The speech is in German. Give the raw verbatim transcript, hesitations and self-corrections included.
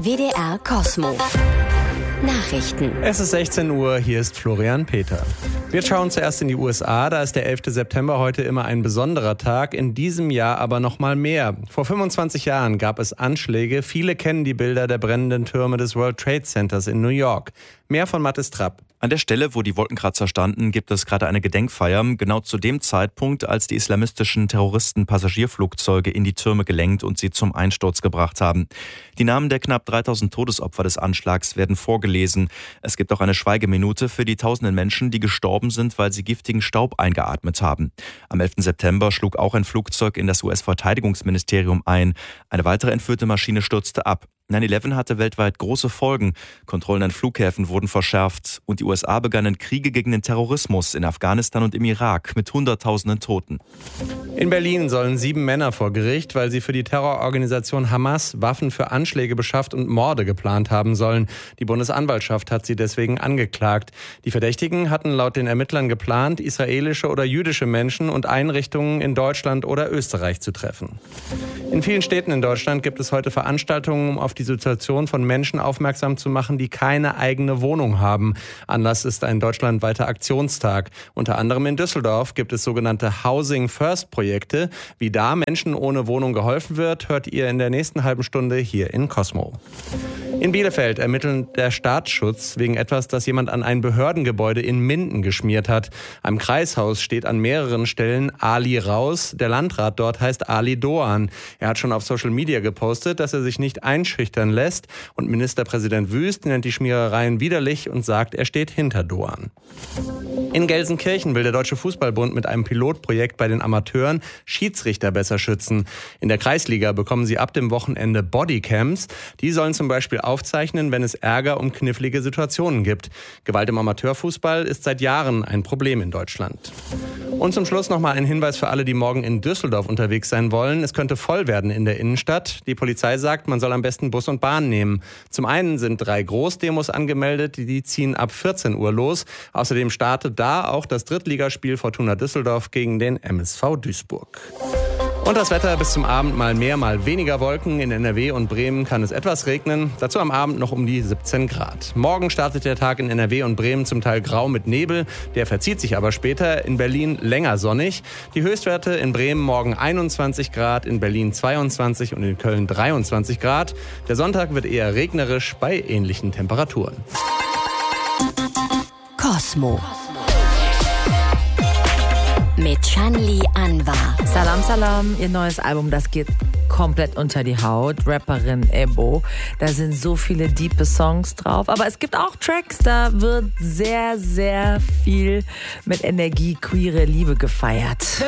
W D R Kosmo. Nachrichten. Es ist sechzehn Uhr, hier ist Florian Peter. Wir schauen zuerst in die U S A, da ist der elfte September heute immer ein besonderer Tag, in diesem Jahr aber noch mal mehr. Vor fünfundzwanzig Jahren gab es Anschläge, viele kennen die Bilder der brennenden Türme des World Trade Centers in New York. Mehr von Mathis Trapp. An der Stelle, wo die Wolkenkratzer standen, gibt es gerade eine Gedenkfeier, genau zu dem Zeitpunkt, als die islamistischen Terroristen Passagierflugzeuge in die Türme gelenkt und sie zum Einsturz gebracht haben. Die Namen der knapp dreitausend Todesopfer des Anschlags werden vorgelesen. Es gibt auch eine Schweigeminute für die tausenden Menschen, die gestorben sind, weil sie giftigen Staub eingeatmet haben. Am elften September schlug auch ein Flugzeug in das U S-Verteidigungsministerium ein. Eine weitere entführte Maschine stürzte ab. neun elf hatte weltweit große Folgen. Kontrollen an Flughäfen wurden verschärft und die U S A begannen Kriege gegen den Terrorismus in Afghanistan und im Irak mit Hunderttausenden Toten. In Berlin sollen sieben Männer vor Gericht, weil sie für die Terrororganisation Hamas Waffen für Anschläge beschafft und Morde geplant haben sollen. Die Bundesanwaltschaft hat sie deswegen angeklagt. Die Verdächtigen hatten laut den Ermittlern geplant, israelische oder jüdische Menschen und Einrichtungen in Deutschland oder Österreich zu treffen. In vielen Städten in Deutschland gibt es heute Veranstaltungen, um auf die Situation von Menschen aufmerksam zu machen, die keine eigene Wohnung haben. Anlass ist ein deutschlandweiter Aktionstag. Unter anderem in Düsseldorf gibt es sogenannte Housing First Projekte. Wie da Menschen ohne Wohnung geholfen wird, hört ihr in der nächsten halben Stunde hier in Kosmo. In Bielefeld ermittelt der Staatsschutz wegen etwas, das jemand an ein Behördengebäude in Minden geschmiert hat. Am Kreishaus steht an mehreren Stellen Ali raus. Der Landrat dort heißt Ali Doan. Er hat schon auf Social Media gepostet, dass er sich nicht einschüchtern lässt. Und Ministerpräsident Wüst nennt die Schmierereien widerlich und sagt, er steht hinter Doan. In Gelsenkirchen will der Deutsche Fußballbund mit einem Pilotprojekt bei den Amateuren Schiedsrichter besser schützen. In der Kreisliga bekommen sie ab dem Wochenende Bodycams. Die sollen zum Beispiel aufzeichnen, wenn es Ärger um knifflige Situationen gibt. Gewalt im Amateurfußball ist seit Jahren ein Problem in Deutschland. Und zum Schluss nochmal ein Hinweis für alle, die morgen in Düsseldorf unterwegs sein wollen. Es könnte voll werden in der Innenstadt. Die Polizei sagt, man soll am besten Bus und Bahn nehmen. Zum einen sind drei Großdemos angemeldet, die ziehen ab vierzehn Uhr los. Außerdem startet da auch das Drittligaspiel Fortuna Düsseldorf gegen den M S V Duisburg. Und das Wetter bis zum Abend mal mehr, mal weniger Wolken. In N R W und Bremen kann es etwas regnen. Dazu am Abend noch um die siebzehn Grad. Morgen startet der Tag in N R W und Bremen zum Teil grau mit Nebel. Der verzieht sich aber später. In Berlin länger sonnig. Die Höchstwerte in Bremen morgen einundzwanzig Grad, in Berlin zweiundzwanzig und in Köln dreiundzwanzig Grad. Der Sonntag wird eher regnerisch bei ähnlichen Temperaturen. Kosmo. Mit Shanli Anwar. Salam Salam, ihr neues Album, das geht komplett unter die Haut. Rapperin Ebo, da sind so viele diepe Songs drauf. Aber es gibt auch Tracks, da wird sehr, sehr viel mit Energie queere Liebe gefeiert.